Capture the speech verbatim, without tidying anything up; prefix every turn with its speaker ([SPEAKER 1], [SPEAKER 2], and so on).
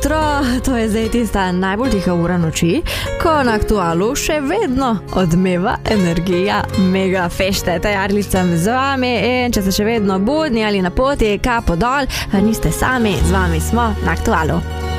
[SPEAKER 1] jutro, to je zdaj tista najbolj tiha ura noči, ko na Aktualu še vedno odmeva energija mega fešte. Ta Jarlica z vami in če ste še vedno budni ali na poti, kapo dol, niste sami, z vami smo na Aktualu.